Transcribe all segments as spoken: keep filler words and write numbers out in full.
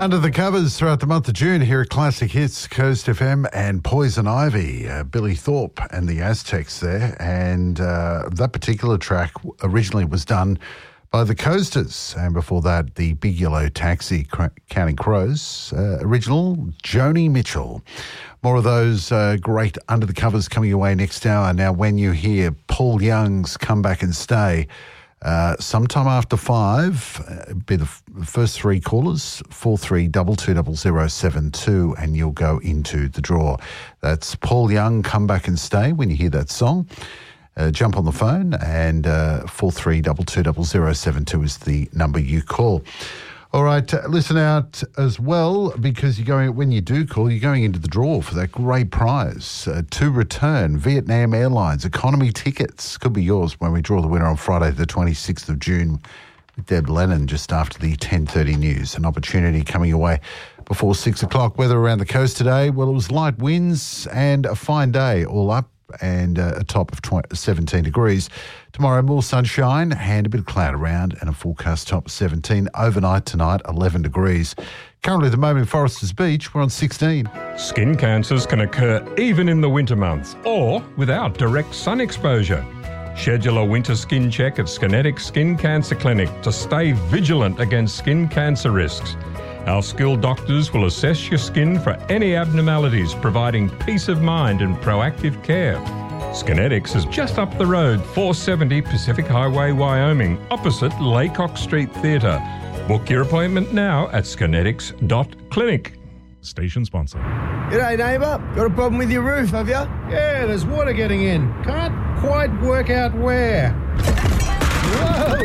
Under the covers throughout the month of June here at Classic Hits, Coast F M and Poison Ivy, uh, Billy Thorpe and the Aztecs there. And uh, that particular track originally was done by the Coasters. And before that, the Big Yellow Taxi, Cr- Counting Crows, uh, original Joni Mitchell. More of those uh, great Under the Covers coming your way next hour. Now, when you hear Paul Young's Come Back and Stay, Uh, sometime after five, uh, be the f- first three callers, four three two two zero zero seven two, and you'll go into the draw. That's Paul Young, Come Back and Stay. When you hear that song, uh, jump on the phone, and uh, four three two two zero zero seven two is the number you call. All right, uh, listen out as well, because you're going, when you do call, you're going into the draw for that great prize. Uh, to return, Vietnam Airlines economy tickets could be yours when we draw the winner on Friday, the twenty-sixth of June, with Deb Lennon just after the ten thirty news. An opportunity coming your way before six o'clock. Weather around the coast today, well, it was light winds and a fine day all up, and uh, a top of seventeen degrees. Tomorrow, more sunshine and a bit of cloud around, and a forecast top of seventeen. Overnight tonight, eleven degrees. Currently at the moment in Foresters Beach, we're on sixteen. Skin cancers can occur even in the winter months or without direct sun exposure. Schedule a winter skin check at Skinetics Skin Cancer Clinic to stay vigilant against skin cancer risks. Our skilled doctors will assess your skin for any abnormalities, providing peace of mind and proactive care. Skinetics is just up the road, four seventy Pacific Highway, Wyoming, opposite Laycock Street Theatre. Book your appointment now at skinetics dot clinic. Station sponsor. G'day, neighbour. Got a problem with your roof, have you? Yeah, there's water getting in. Can't quite work out where. Whoa!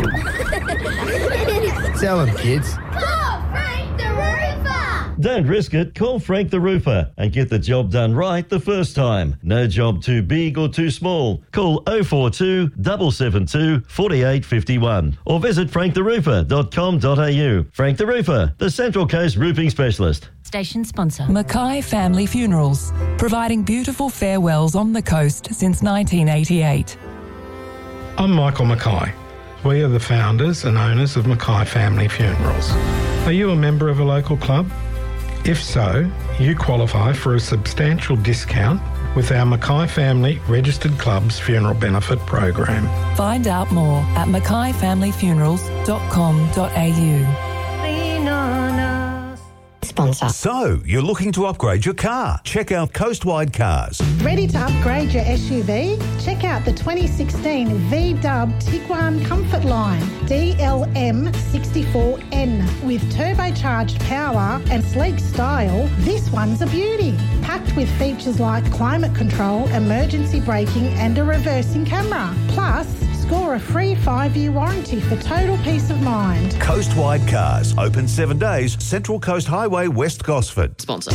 Tell them, kids. Don't risk it. Call Frank the Roofer and get the job done right the first time. No job too big or too small. Call oh four two, seven seven two, four eight five one or visit frank the roofer dot com dot a u. Frank the Roofer, the Central Coast roofing specialist. Station sponsor. Mackay Family Funerals, providing beautiful farewells on the coast since nineteen eighty-eight. I'm Michael Mackay. We are the founders and owners of Mackay Family Funerals. Are you a member of a local club? If so, you qualify for a substantial discount with our Mackay Family Registered Clubs Funeral Benefit Program. Find out more at mackay family funerals dot com dot a u. Sponsor. So, you're looking to upgrade your car? Check out Coastwide Cars. Ready to upgrade your S U V? Check out the twenty sixteen V-Dub Tiguan Comfort Line D L M sixty-four N. With turbocharged power and sleek style, this one's a beauty. Packed with features like climate control, emergency braking and a reversing camera. Plus, score a free five-year warranty for total peace of mind. Coastwide Cars, open seven days, Central Coast Highway, West Gosford. Sponsor.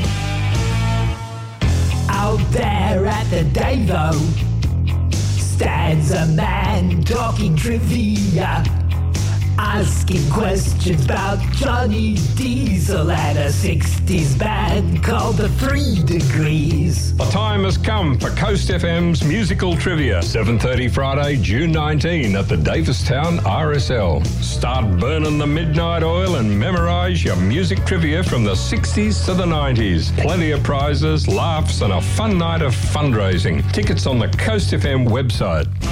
Out there at the Davo stands a man talking trivia, asking questions about Johnny Diesel and a sixties band called the Three Degrees. The time has come for Coast F M's musical trivia. seven thirty Friday, June nineteenth at the Davistown R S L. Start burning the midnight oil and memorise your music trivia from the sixties to the nineties. Plenty of prizes, laughs and a fun night of fundraising. Tickets on the Coast F M website.